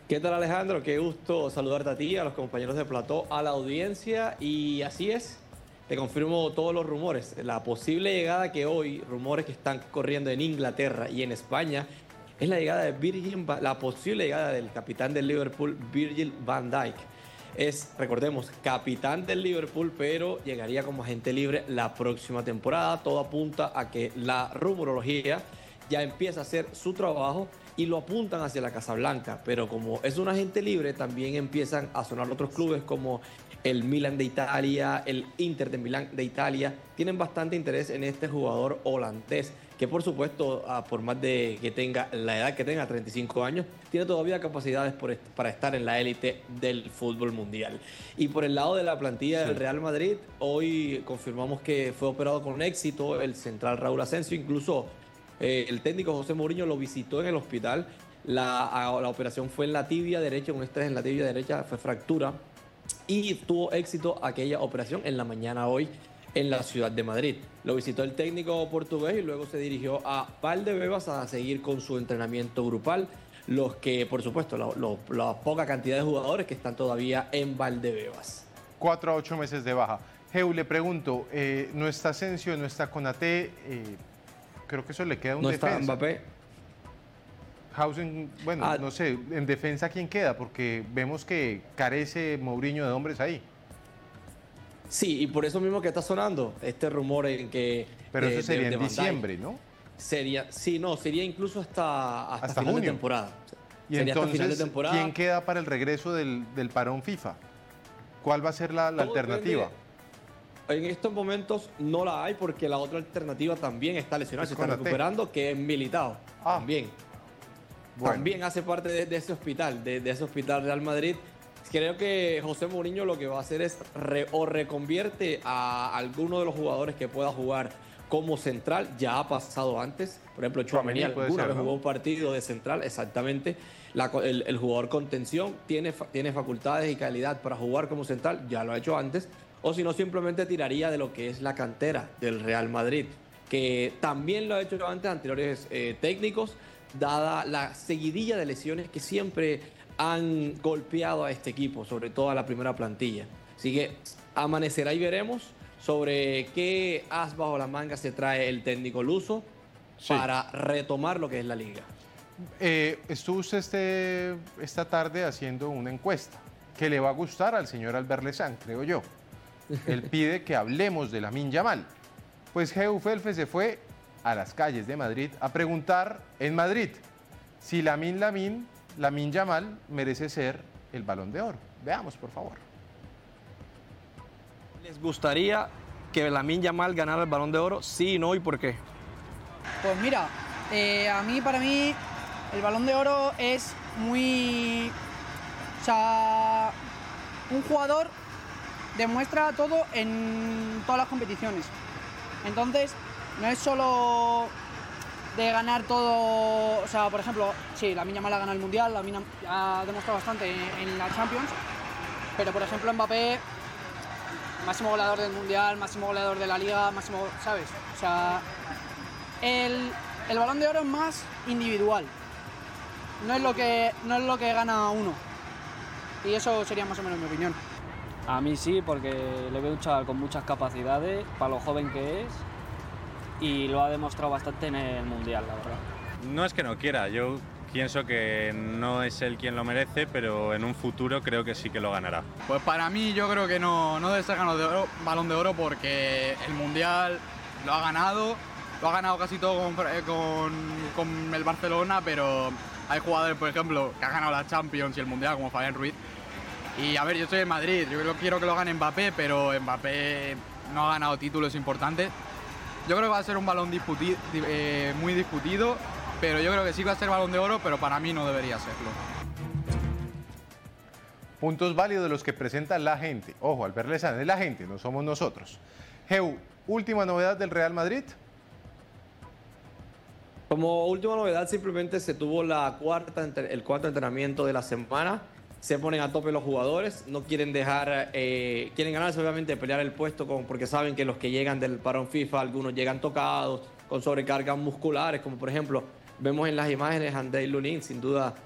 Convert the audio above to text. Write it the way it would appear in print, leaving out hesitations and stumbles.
¿Qué tal, Alejandro? Qué gusto saludarte a ti, a los compañeros de plató, a la audiencia. Y así es, te confirmo todos los rumores. La posible llegada que hoy, rumores que están corriendo en Inglaterra y en España, es la llegada de la posible llegada del capitán del Liverpool, Virgil van Dijk. Es, recordemos, capitán del Liverpool, pero llegaría como agente libre la próxima temporada. Todo apunta a que la rumorología ya empieza a hacer su trabajo y lo apuntan hacia la Casa Blanca, pero como es un agente libre, también empiezan a sonar otros clubes como el Milan de Italia, el Inter de Milán de Italia, tienen bastante interés en este jugador holandés, que por supuesto, por más de que tenga la edad que tenga, 35 años, tiene todavía capacidades para estar en la élite del fútbol mundial. Y por el lado de la plantilla Sí. del Real Madrid, hoy confirmamos que fue operado con éxito el central Raúl Asensio, incluso el técnico José Mourinho lo visitó en el hospital. La operación fue en la tibia derecha, un estrés en la tibia derecha, fue fractura. Y tuvo éxito aquella operación en la mañana hoy en la ciudad de Madrid. Lo visitó el técnico portugués y luego se dirigió a Valdebebas a seguir con su entrenamiento grupal. Los que, por supuesto, la poca cantidad de jugadores que están todavía en Valdebebas. 4 a 8 meses de baja. Geu, le pregunto, no está Asensio, no está Konaté, creo que eso le queda un No está defensa. Mbappé. Hausen, bueno, no sé, en defensa ¿quién queda? Porque vemos que carece Mourinho de hombres ahí. Sí, y por eso mismo que está sonando este rumor en que Pero eso sería de en Van Dijk. diciembre, ¿no? Sería, sí, no, sería incluso hasta final junio. de temporada. Y Sería hasta final de entonces, temporada. ¿quién queda para el regreso del parón FIFA? ¿Cuál va a ser la Todo alternativa? depende. En estos momentos no la hay porque la otra alternativa también está lesionada, Es se está Konaté. recuperando, que es Militao. Ah, También. bueno. También hace parte de ese hospital, de ese hospital Real Madrid. Creo que José Mourinho lo que va a hacer es reconvierte a alguno de los jugadores que pueda jugar como central. Ya ha pasado antes. Por ejemplo, Tchouaméni Tchouaméni puede alguna ser, vez ¿no? jugó un partido de central, exactamente. El jugador con tensión tiene facultades y calidad para jugar como central, ya lo ha hecho antes. O si no, simplemente tiraría de lo que es la cantera del Real Madrid, que también lo ha hecho antes anteriores técnicos, dada la seguidilla de lesiones que siempre han golpeado a este equipo, sobre todo a la primera plantilla. Así que amanecerá y veremos sobre qué as bajo la manga se trae el técnico luso Sí. para retomar lo que es la liga. Estuvo usted esta tarde haciendo una encuesta que le va a gustar al señor Albert Lezán, creo yo. Él pide que hablemos de Lamine Yamal. Pues Geu Felfe se fue a las calles de Madrid a preguntar en Madrid si Lamine Yamal merece ser el Balón de Oro. Veamos, por favor. ¿Les gustaría que Lamine Yamal ganara el Balón de Oro? Sí, no y por qué. Pues mira, para mí, el Balón de Oro es muy... O sea, un jugador demuestra todo en todas las competiciones. Entonces, no es solo de ganar todo... O sea, por ejemplo, sí, Lamine Yamal ha ganado el Mundial, Lamine ha demostrado bastante en la Champions, pero por ejemplo Mbappé, máximo goleador del Mundial, máximo goleador de la Liga, máximo... ¿Sabes? O sea... El Balón de Oro es más individual, no es lo que gana uno, y eso sería más o menos mi opinión. A mí sí, porque le veo un chaval con muchas capacidades, para lo joven que es, y lo ha demostrado bastante en el Mundial, la verdad. No es que no quiera, yo pienso que no es él quien lo merece, pero en un futuro creo que sí que lo ganará. Pues para mí yo creo que no debe ser ganador Balón de Oro porque el Mundial lo ha ganado casi todo con el Barcelona, pero hay jugadores, por ejemplo, que han ganado la Champions y el Mundial, como Fabián Ruiz. Y a ver, yo soy de Madrid, yo quiero que lo gane Mbappé, pero Mbappé no ha ganado títulos importantes. Yo creo que va a ser un balón muy discutido, pero yo creo que sí va a ser Balón de Oro, pero para mí no debería serlo. Puntos válidos de los que presenta la gente. Ojo, Albert Lezán es la gente, no somos nosotros. Geu, última novedad del Real Madrid. Como última novedad, simplemente se tuvo el cuarto entrenamiento de la semana. Se ponen a tope los jugadores, no quieren dejar, quieren ganarse obviamente, pelear el puesto porque saben que los que llegan del parón FIFA, algunos llegan tocados, con sobrecargas musculares, como por ejemplo, vemos en las imágenes a Andrei Lunin, sin duda